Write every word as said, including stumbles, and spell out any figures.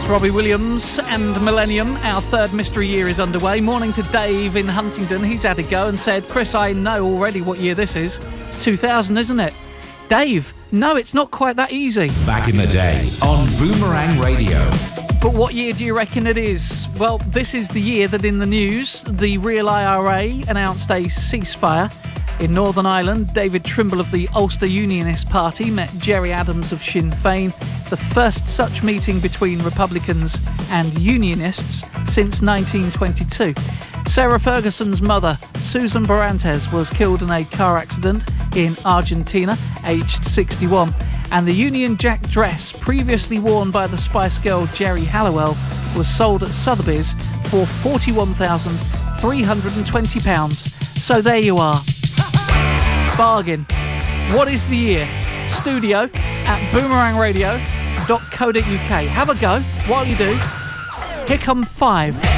That's Robbie Williams and Millennium. Our third mystery year is underway. Morning to Dave in Huntingdon. He's had a go and said, Chris, I know already what year this is. It's two thousand, isn't it? Dave, no, it's not quite that easy. Back in the day on Boomerang Radio. But what year do you reckon it is? Well, this is the year that in the news, the real I R A announced a ceasefire. In Northern Ireland, David Trimble of the Ulster Unionist Party met Gerry Adams of Sinn Féin, the first such meeting between Republicans and Unionists since nineteen twenty-two. Sarah Ferguson's mother, Susan Barantes, was killed in a car accident in Argentina, aged sixty-one. And the Union Jack dress, previously worn by the Spice Girl Geri Halliwell, was sold at Sotheby's for forty-one thousand three hundred twenty pounds. So there you are. Bargain. What is the year? Studio at boomerang radio dot co dot uk. Have a go. While you do, here come five.